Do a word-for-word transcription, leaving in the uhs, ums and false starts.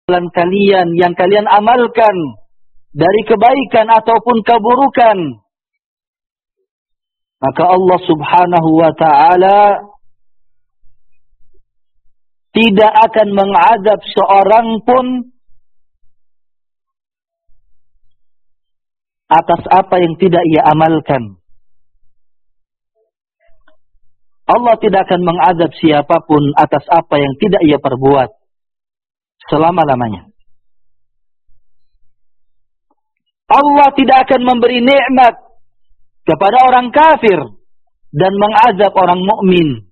kalian yang kalian amalkan dari kebaikan ataupun keburukan, maka Allah Subhanahu wa ta'ala tidak akan mengadab seorang pun atas apa yang tidak ia amalkan. Allah tidak akan mengadab siapapun atas apa yang tidak ia perbuat selama-lamanya. Allah tidak akan memberi nikmat kepada orang kafir dan mengadab orang mukmin